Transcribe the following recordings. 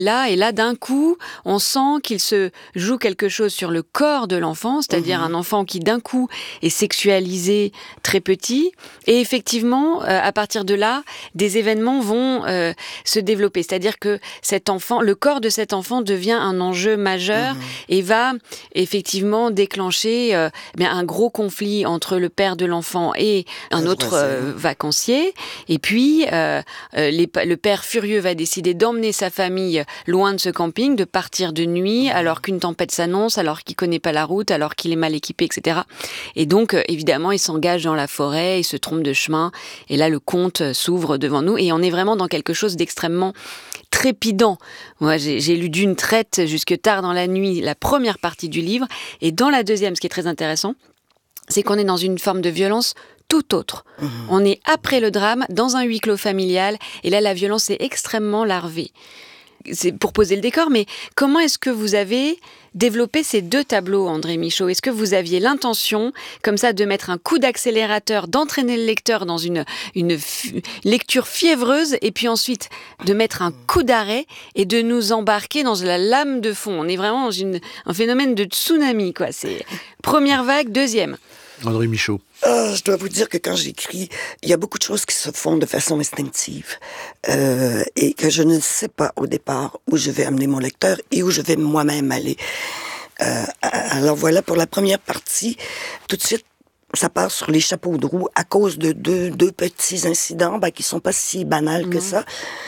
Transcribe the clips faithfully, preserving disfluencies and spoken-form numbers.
Là, et là, d'un coup, on sent qu'il se joue quelque chose sur le corps de l'enfant, c'est-à-dire mmh. un enfant qui, d'un coup, est sexualisé très petit. Et effectivement, euh, à partir de là, des événements vont euh, se développer. C'est-à-dire que cet enfant, le corps de cet enfant devient un enjeu majeur mmh. et va effectivement déclencher euh, bien, un gros conflit entre le père de l'enfant et un autre euh, vacancier. Et puis, euh, euh, les, le père furieux va décider d'emmener sa famille loin de ce camping, de partir de nuit, alors qu'une tempête s'annonce, alors qu'il connaît pas la route, alors qu'il est mal équipé, et cetera. Et donc, euh, évidemment, il s'engage dans la forêt, il se trompe de chemin, et là, le conte s'ouvre devant nous, et on est vraiment dans quelque chose d'extrêmement trépidant. Moi, j'ai, j'ai lu d'une traite jusque tard dans la nuit la première partie du livre, et dans la deuxième, ce qui est très intéressant, c'est qu'on est dans une forme de violence tout autre. Mmh. On est après le drame, dans un huis clos familial, et là, la violence est extrêmement larvée. C'est pour poser le décor, mais comment est-ce que vous avez développé ces deux tableaux, André Michaud ? Est-ce que vous aviez l'intention, comme ça, de mettre un coup d'accélérateur, d'entraîner le lecteur dans une, une f- lecture fiévreuse, et puis ensuite de mettre un coup d'arrêt et de nous embarquer dans la lame de fond ? On est vraiment dans une, un phénomène de tsunami, quoi. C'est première vague, deuxième. André Michaud. Euh, je dois vous dire que quand j'écris, il y a beaucoup de choses qui se font de façon instinctive euh, et que je ne sais pas au départ où je vais amener mon lecteur et où je vais moi-même aller. Euh, alors voilà, pour la première partie, tout de suite, ça part sur les chapeaux de roue à cause de deux, deux petits incidents ben, qui sont pas si banals mmh. que ça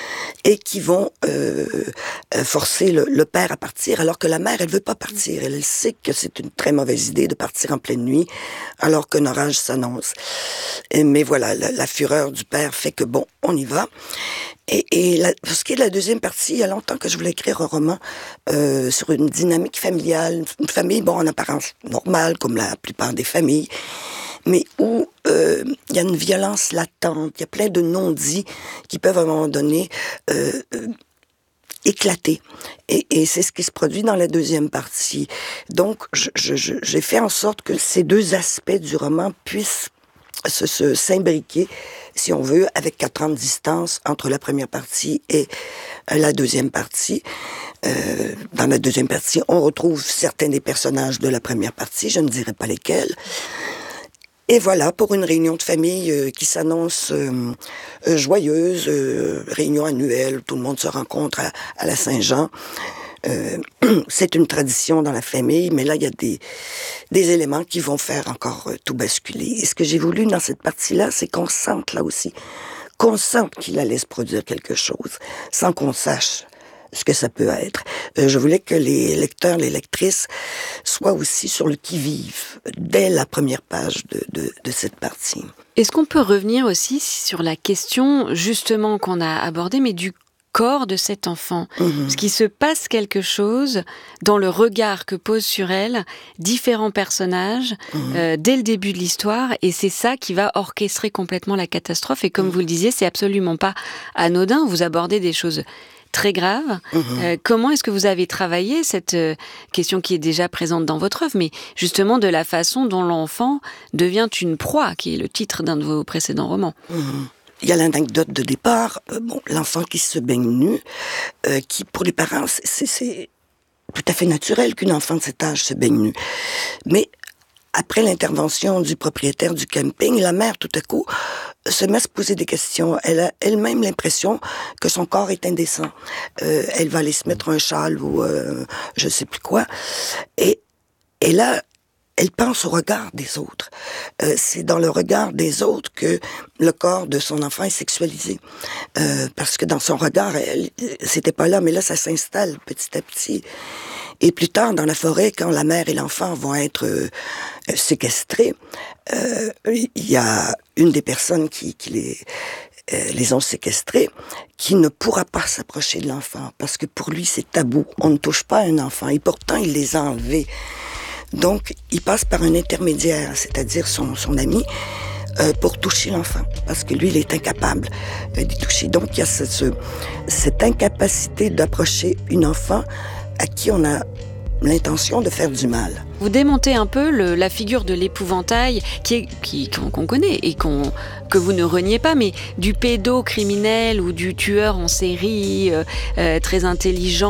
et qui vont euh, forcer le, le père à partir, alors que la mère, elle veut pas partir. Elle, elle sait que c'est une très mauvaise idée de partir en pleine nuit, alors qu'un orage s'annonce. Et, mais voilà, la, la fureur du père fait que, bon, on y va. Et, et la, pour ce qui est de la deuxième partie, il y a longtemps que je voulais écrire un roman euh, sur une dynamique familiale, une famille, bon, en apparence normale, comme la plupart des familles, mais où euh, il y a une violence latente, il y a plein de non-dits qui peuvent à un moment donné euh, euh, éclater. Et, et c'est ce qui se produit dans la deuxième partie. Donc, je, je, je, j'ai fait en sorte que ces deux aspects du roman puissent se, se s'imbriquer, si on veut, avec quatre ans de distance entre la première partie et euh, la deuxième partie. Euh, dans la deuxième partie, on retrouve certains des personnages de la première partie, je ne dirai pas lesquels. Et voilà, pour une réunion de famille euh, qui s'annonce euh, euh, joyeuse, euh, réunion annuelle, tout le monde se rencontre à, à la Saint-Jean. Euh, c'est une tradition dans la famille, mais là, il y a des, des éléments qui vont faire encore euh, tout basculer. Et ce que j'ai voulu dans cette partie-là, c'est qu'on sente là aussi, qu'on sente qu'il allait se produire quelque chose, sans qu'on sache ce que ça peut être. Euh, je voulais que les lecteurs, les lectrices soient aussi sur le qui-vive dès la première page de, de, de cette partie. Est-ce qu'on peut revenir aussi sur la question, justement, qu'on a abordée, mais du corps de cet enfant? Mmh. Parce qu'il se passe quelque chose dans le regard que posent sur elle différents personnages mmh. euh, dès le début de l'histoire, et c'est ça qui va orchestrer complètement la catastrophe. Et comme mmh. vous le disiez, c'est absolument pas anodin. Vous abordez des choses très grave. Mmh. Euh, comment est-ce que vous avez travaillé cette euh, question qui est déjà présente dans votre œuvre, mais justement de la façon dont l'enfant devient une proie, qui est le titre d'un de vos précédents romans? Mmh. Il y a l'anecdote de départ, euh, bon, l'enfant qui se baigne nu, euh, qui pour les parents, c'est, c'est tout à fait naturel qu'une enfant de cet âge se baigne nu. Mais après l'intervention du propriétaire du camping, la mère, tout à coup, se met à se poser des questions. Elle a elle-même l'impression que son corps est indécent. Euh, elle va aller se mettre un châle ou euh, je sais plus quoi. Et, et là, elle pense au regard des autres. Euh, c'est dans le regard des autres que le corps de son enfant est sexualisé. Euh, parce que dans son regard, elle, c'était pas là, mais là, ça s'installe petit à petit. Et plus tard, dans la forêt, quand la mère et l'enfant vont être euh, séquestrés, euh, il y a une des personnes qui, qui les, euh, les ont séquestrés qui ne pourra pas s'approcher de l'enfant parce que pour lui, c'est tabou. On ne touche pas un enfant. Et pourtant, il les a enlevés. Donc, il passe par un intermédiaire, c'est-à-dire son, son ami, euh, pour toucher l'enfant, parce que lui, il est incapable euh, d'y toucher. Donc, il y a ce, ce, cette incapacité d'approcher une enfant à qui on a l'intention de faire du mal. Vous démontez un peu le, la figure de l'épouvantail qui est, qui, qu'on, qu'on connaît et qu'on, que vous ne reniez pas, mais du pédocriminel ou du tueur en série euh, euh, très intelligent